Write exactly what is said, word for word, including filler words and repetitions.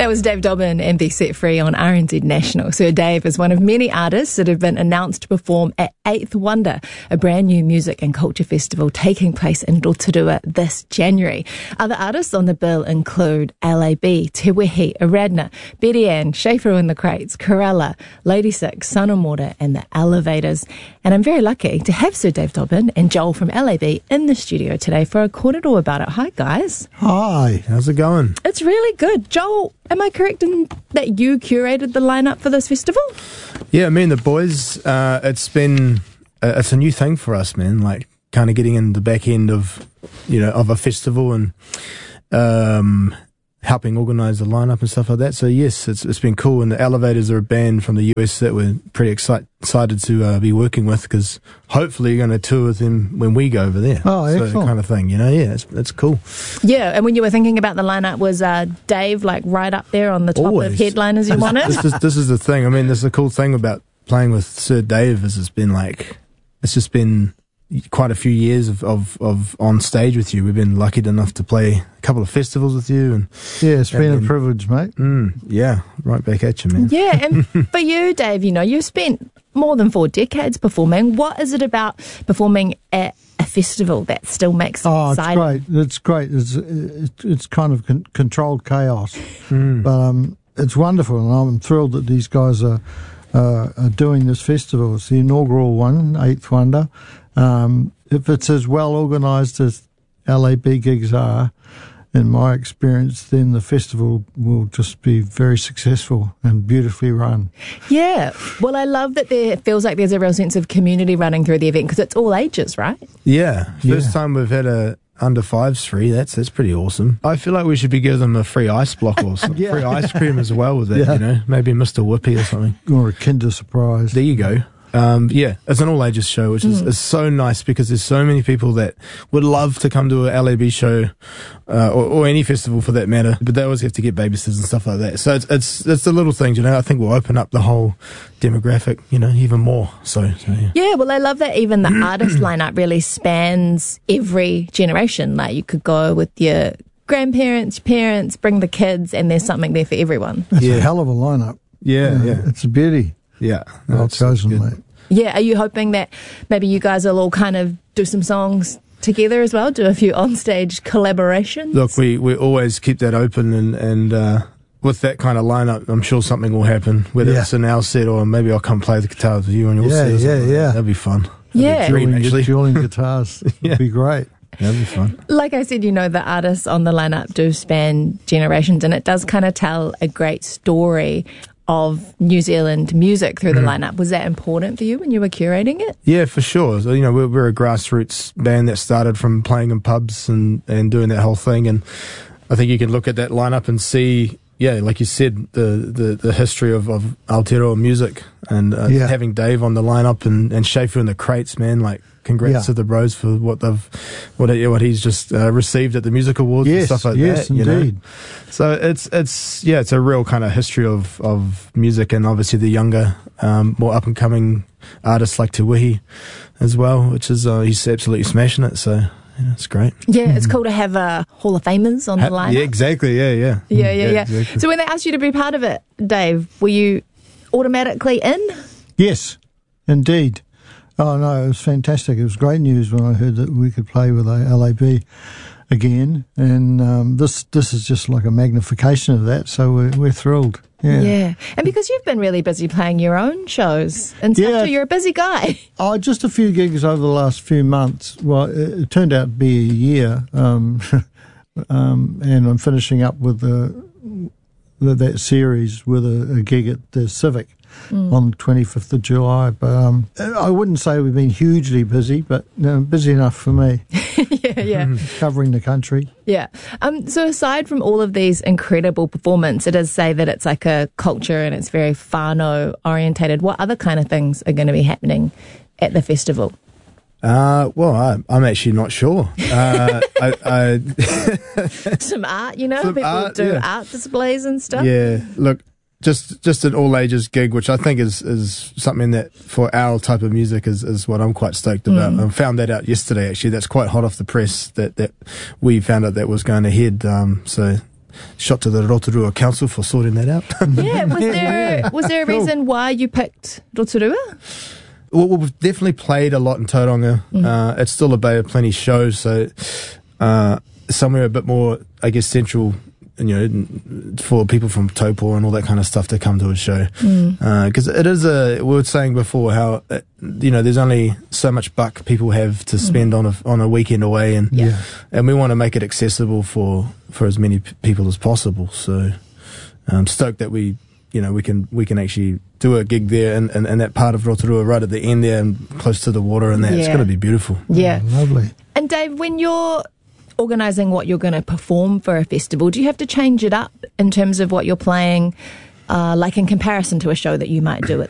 That was Dave Dobbyn and Be Set Free on R N Z National. Sir Dave is one of many artists that have been announced to perform at Eighth Wonder, a brand new music and culture festival taking place in Rotorua this January. Other artists on the bill include L A B, Te Wehi, Aradna, Betty Ann, Schaefer and the Crates, Corella, Lady Six, Sun and Water and the Elevators. And I'm very lucky to have Sir Dave Dobbyn and Joel from L A B in the studio today for a Kōrero about it. Hi guys. Hi, how's it going? It's really good. Joel, am I correct in that you curated the lineup for this festival? Yeah, me and the boys, uh, it's been, uh, it's a new thing for us, man, like kind of getting in the back end of, you know, of a festival and um, helping organise the lineup and stuff like that. So yes, it's it's been cool. And the Elevators are a band from the U S that we're pretty excite, excited to uh, be working with, because hopefully you're going to tour with them when we go over there. Oh, excellent. So kind of thing, you know, yeah, it's, it's cool. Yeah, and when you were thinking about the lineup, was uh, Dave like right up there on the top Always. of headliners you wanted? This is, this is the thing. I mean, this is the cool thing about playing with Sir Dave is it's been like, it's just been quite a few years of, of, of on stage with you. We've been lucky enough to play a couple of festivals with you. And yeah, it's been been, a privilege, mate. Mm, yeah, right back at you, man. Yeah, and for you, Dave, you know, you've spent more than four decades performing. What is it about performing at a festival that still makes it oh, exciting? it's great. It's great. It's it's, it's kind of con- controlled chaos, mm. but um, it's wonderful, and I'm thrilled that these guys are uh, are doing this festival. It's the inaugural one, Eighth Wonder. Um, if it's as well organised as L A B gigs are, in my experience, then the festival will just be very successful and beautifully run. Yeah. Well, I love that there it feels like there's a real sense of community running through the event, because it's all ages, right? Yeah. First Yeah. time we've had a under fives free. That's that's pretty awesome. I feel like we should be giving them a free ice block or some Yeah. free ice cream as well with that, Yeah. you know, maybe Mister Whippy or something. Or a Kinder Surprise. There you go. Um, yeah, it's an all ages show, which is, mm. is so nice, because there's so many people that would love to come to a L A B show, uh, or, or any festival for that matter, but they always have to get babysitters and stuff like that. So it's, it's, it's the little things, you know. I think we'll open up the whole demographic, you know, even more. So, so yeah. Yeah, well, I love that even the artist lineup really spans every generation. Like, you could go with your grandparents, parents, bring the kids, and there's something there for everyone. It's Yeah. a hell of a lineup. Yeah, Uh, yeah. It's a beauty. Yeah. Well That's chosen, good. mate. Yeah, are you hoping that maybe you guys will all kind of do some songs together as well, do a few onstage collaborations? Look, we, we always keep that open, and, and uh, with that kind of lineup, I'm sure something will happen, whether Yeah. it's in our set or maybe I'll come play the guitar with you on your Yeah, set. or yeah, something. yeah. That'd be fun. That'd Yeah. be a dream, Dueling, actually. dueling guitars. Yeah. It'd be great. That'd be fun. Like I said, you know, the artists on the lineup do span generations, and it does kind of tell a great story of New Zealand music through the lineup. Was that important for you when you were curating it? Yeah, for sure. So, you know, we're, we're a grassroots band that started from playing in pubs and, and doing that whole thing. And I think you can look at that lineup and see, yeah, like you said, the, the, the history of, of Aotearoa music, and uh, Yeah. having Dave on the lineup and, and Schaefer and the Crates, man, like, congrats Yeah. to the bros for what they've, what he- what he's just uh, received at the music awards and Yes, stuff like yes, that. You know? indeed. So it's it's yeah, it's a real kind of history of, of music, and obviously the younger, um, more up and coming artists like Te Wehi as well, which is uh, he's absolutely smashing it. So yeah, it's great. Yeah, it's cool to have uh, Hall of Famers on the Ha- lineup. yeah, exactly. Yeah, yeah, Yeah, yeah, yeah. exactly. So when they asked you to be part of it, Dave, were you automatically in? Yes, indeed. Oh, no, it was fantastic. It was great news when I heard that we could play with L A B again. And um, this this is just like a magnification of that, so we're, we're thrilled. Yeah. And because you've been really busy playing your own shows and stuff, Yeah. too, you're a busy guy. Oh, just a few gigs over the last few months. Well, it, it turned out to be a year, um, um, and I'm finishing up with the, the, that series with a, a gig at the Civic mm. on the twenty-fifth of July. But um, I wouldn't say we've been hugely busy, but uh, busy enough for me, yeah, yeah. covering the country. Yeah. Um, so aside from all of these incredible performances, it does say that it's like a culture and it's very whānau orientated. What other kind of things are going to be happening at the festival? Uh, well, I, I'm actually not sure. Uh, I, I Some art, you know, Some people art, do yeah. art displays and stuff. yeah, look, just just an all ages gig, which I think is, is something that for our type of music is, is what I'm quite stoked about. Mm. I found that out yesterday. Actually, that's quite hot off the press that, that we found out that was going ahead. Um, so shot to the Rotorua Council for sorting that out. Yeah, was there was there a reason why you picked Rotorua? Well, we've definitely played a lot in Tauranga. Mm. Uh, it's still a Bay of Plenty show, so uh, somewhere a bit more, I guess, central, you know, for people from Taupo and all that kind of stuff to come to a show. Because mm. uh, it is a, we were saying before how, uh, you know, there's only so much buck people have to spend mm. on a on a weekend away, and yeah. and we want to make it accessible for, for as many p- people as possible. So I'm stoked that we, you know, we can we can actually do a gig there and, and, and that part of Rotorua right at the end there and close to the water and that. Yeah. It's going to be beautiful. Yeah. Oh, lovely. And Dave, when you're organising what you're going to perform for a festival, do you have to change it up in terms of what you're playing, uh, like in comparison to a show that you might do at